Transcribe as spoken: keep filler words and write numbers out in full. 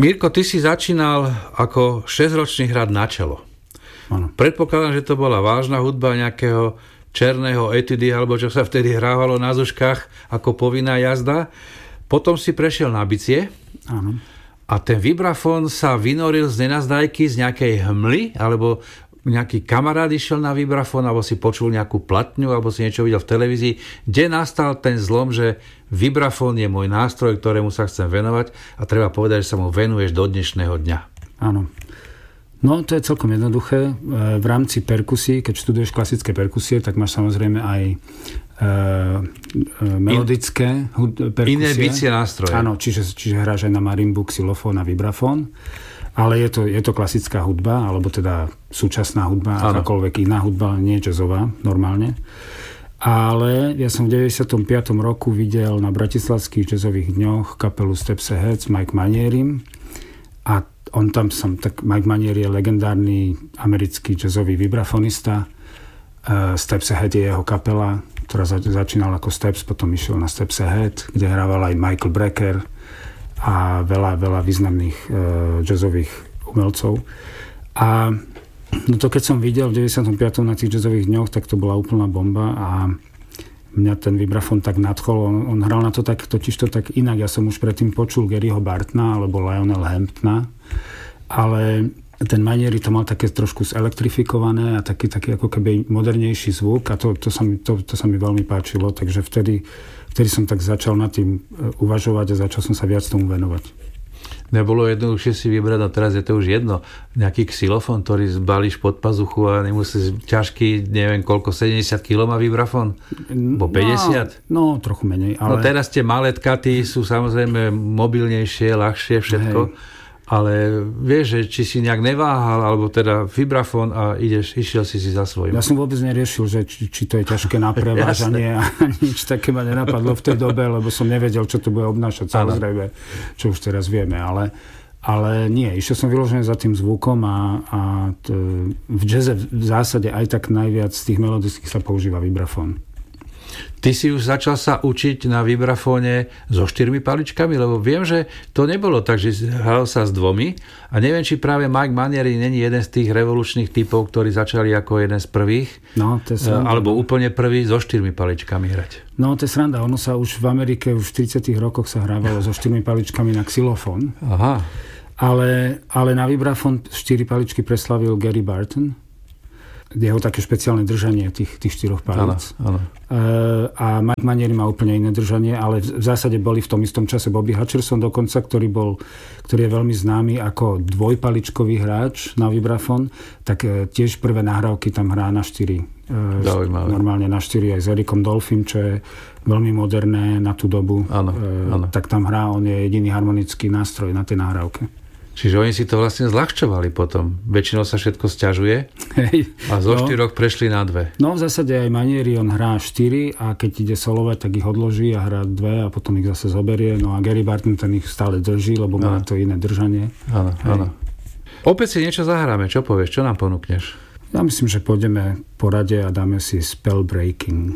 Mirko, ty si začínal ako šesťročný hrať na čelo. Ano. Predpokladám, že to bola vážna hudba nejakého černého etudy, alebo čo sa vtedy hrávalo na zuškách ako povinná jazda. Potom si prešiel na bicie. Áno. A ten vibrafón sa vynoril z nenazdajky, z nejakej hmly, alebo nejaký kamarát išiel na vibrafón, alebo si počul nejakú platňu, alebo si niečo videl v televízii, kde nastal ten zlom, že vibrafón je môj nástroj, ktorému sa chcem venovať a treba povedať, že sa mu venuješ do dnešného dňa. Áno. No, to je celkom jednoduché. V rámci perkusí, keď študuješ klasické perkusie, tak máš samozrejme aj e, e, melodické hud- perkusie. Iné bicie nástroje. Áno, čiže, čiže hráš aj na marimbu, xylofón a vibrafón. Ale je to, je to klasická hudba, alebo teda súčasná hudba, ano. Akákoľvek iná hudba, nie jazzová, normálne. Ale ja som v deväťdesiatom piatom roku videl na bratislavských jazzových dňoch kapelu Steps Ahead s Mike Manierim a on tam som, tak Mike Manier je legendárny americký jazzový vibrafonista. Uh, Steps Ahead je jeho kapela, ktorá za, začínala ako Steps, potom išiel na Steps Ahead, kde hrával aj Michael Brecker a veľa, veľa významných uh, jazzových umelcov. A no to keď som videl v deväťdesiatom piatom na tých jazzových dňoch, tak to bola úplná bomba a mňa ten vibrafón tak nadchol. On, on hral na to tak, totiž to tak inak. Ja som už predtým počul Garyho Bartona alebo Lionel Hamptona, ale ten Manieri to mal také trošku zelektrifikované a taký, taký ako keby modernejší zvuk a to, to, sa mi, to, to sa mi veľmi páčilo, takže vtedy, vtedy som tak začal nad tým uvažovať a začal som sa viac tomu venovať. Nebolo jednoduchšie si vybrať, no teraz je to už jedno, nejaký xylofón, ktorý zbalíš pod pazuchu a nemusíš ťažký, neviem koľko, sedemdesiat kilogramov má vibrafón? Bo päťdesiat? No, no, trochu menej. Ale... No teraz tie malé tkaty sú samozrejme mobilnejšie, ľahšie, všetko. Hej. Ale vieš, že či si nejak neváhal, alebo teda vibrafón a ideš, išiel si si za svojím. Ja som vôbec neriešil, že či, či to je ťažké na prevážanie a nič také ma nenapadlo v tej dobe, lebo som nevedel, čo to bude obnášať, samozrejme, čo už teraz vieme, ale, ale nie, išiel som vyložený za tým zvukom a, a t, v jazze v zásade aj tak najviac z tých melodických sa používa vibrafón. Ty si už začal sa učiť na vibrafóne so štyrmi paličkami, lebo viem, že to nebolo tak, že hral sa s dvomi a neviem, či práve Mike Manieri není jeden z tých revolučných typov, ktorí začali ako jeden z prvých, no, to je sranda, alebo úplne prvý so štyrmi paličkami hrať. No, to je sranda. Ono sa už v Amerike už v tridsiatych rokoch sa hrávalo so štyrmi paličkami na xylofón. Aha. Ale, ale na vibrafón štyri paličky preslavil Gary Barton. Jeho také špeciálne držanie tých, tých štyroch palíc. Áno, áno. E, a Mike Manieri má úplne iné držanie, ale v, v zásade boli v tom istom čase Bobby Hutcherson dokonca, ktorý, bol, ktorý je veľmi známy ako dvojpaličkový hráč na vibrafón, tak e, tiež prvé nahrávky tam hrá na štyri. E, normálne na štyri aj s Ericom Dolphym, čo je veľmi moderné na tú dobu. Áno, e, áno. Tak tam hrá, on je jediný harmonický nástroj na tej nahrávke. Čiže oni si to vlastne zľahčovali potom. Väčšinou sa všetko sťažuje a zo no, štyroch prešli na dve. No v zásade aj Manieri, on hrá štyri a keď ide solovať, tak ich odloží a hrá dve a potom ich zase zoberie. No a Gary Barton ten ich stále drží, lebo má no. to iné držanie. Áno, áno. Opäť si niečo zahráme. Čo povieš? Čo nám ponúkneš? Ja myslím, že pôjdeme po rade a dáme si Spellbreaking.